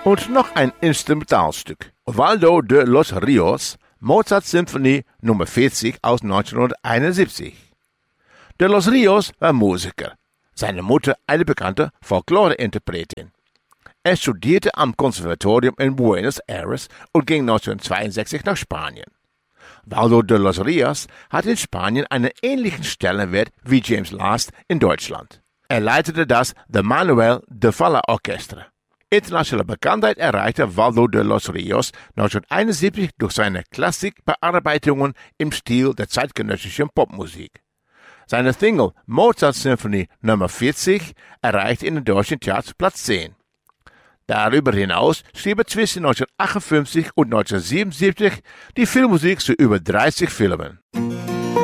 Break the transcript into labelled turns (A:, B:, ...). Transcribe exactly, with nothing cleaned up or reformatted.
A: Und noch ein Instrumentalstück. Waldo de los Rios, Mozart-Symphonie Nummer vierzig aus neunzehnhunderteinundsiebzig. De los Rios war Musiker, seine Mutter eine bekannte Folklore-Interpretin. Er studierte am Konservatorium in Buenos Aires und ging neunzehnhundertzweiundsechzig nach Spanien. Waldo de los Rios hat in Spanien einen ähnlichen Stellenwert wie James Last in Deutschland. Er leitete das The Manuel de Falla Orchestra. Internationale Bekanntheit erreichte Waldo de los Rios neunzehnhunderteinundsiebzig durch seine Klassikbearbeitungen im Stil der zeitgenössischen Popmusik. Seine Single Mozart-Symphonie Nummer vierzig erreichte in den deutschen Charts Platz zehn. Darüber hinaus schrieb er zwischen neunzehnhundertachtundfünfzig und neunzehnhundertsiebenundsiebzig die Filmmusik zu über dreißig Filmen.